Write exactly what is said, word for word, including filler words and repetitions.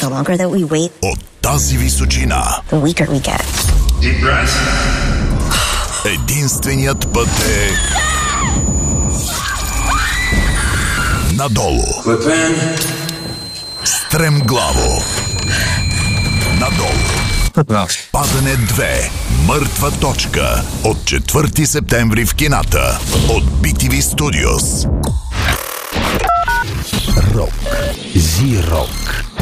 The longer that we wait, от тази височина, the weaker we get. Deep breath. единственият път е надолу. Clip in. Стремглаво. Надолу. Падане две. Мъртва точка. От четвърти септември в кината. От би ти ви Studios. Рок. Зи-рок.